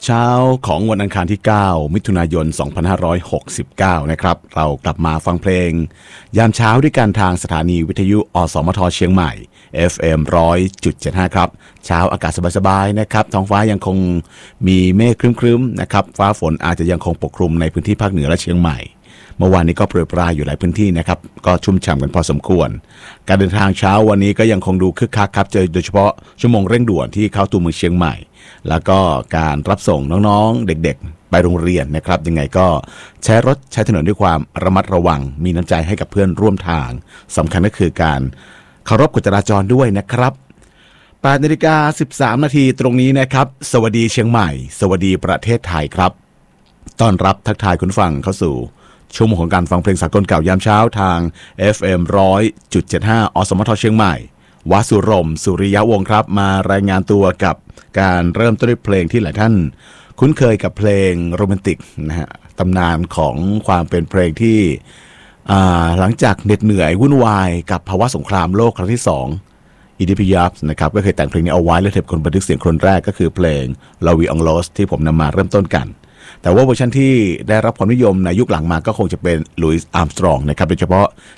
เช้าของวันอังคารที่ 9 มิถุนายน 2569 นะครับเรากลับมาฟังเพลงยามเช้าด้วยกันทางสถานีวิทยุอสมทเชียงใหม่ FM 100.75 ครับเช้าอากาศสบายๆนะครับท้องฟ้ายังคงมีเมฆครึ้มๆนะครับฟ้าฝนอาจจะยังคงปกคลุมในพื้นที่ภาคเหนือและเชียงใหม่เมื่อวานนี้ก็โปรยปรายอยู่หลายพื้นที่นะครับก็ชุ่มฉ่ำกันพอสมควรการเดินทางเช้าวันนี้ก็ยังคงดูคึกคักครับโดยเฉพาะชั่วโมงเร่งด่วนที่เข้าตัวเมืองเชียงใหม่แล้วก็การรับส่งน้องๆเด็กๆไปโรงเรียนนะครับยังไงก็ใช้รถใช้ถนนด้วยความระมัดระวังมีน้ำใจให้กับเพื่อนร่วมทางสำคัญก็คือการเคารพกฎจราจรด้วยนะครับ8:13 นาทีตรงนี้นะครับสวัสดีเชียงใหม่สวัสดีประเทศไทยครับต้อนรับทักทายคุณฟังเข้าสู่ชั่วโมงของการฟังเพลงสากลเก่ายามเช้าทาง FM 100.75 อสมทเชียงใหม่วสุรมสุริยะวงศ์ครับมารายงานตัวกับการเริ่มต้นด้วยเพลงที่หลายท่านคุ้นเคยกับเพลงโรแมนติกนะฮะตำนานของความเป็นเพลงที่หลังจากเหน็ดเหนื่อยวุ่นวายกับภาวะสงครามโลกครั้งที่2อีดิพิยับนะครับก็เคยแต่งเพลงนี้เอาไว้และเทปคนบันทึกเสียงคนแรกก็คือเพลงลาวีอองโลสที่ผมนำมาเริ่มต้นกันแต่ว่าเวอร์ชันที่ได้รับความนิยมในยุคหลังมาก็คงจะเป็นลุยส์อาร์มสตรองนะครับโดยเฉพาะ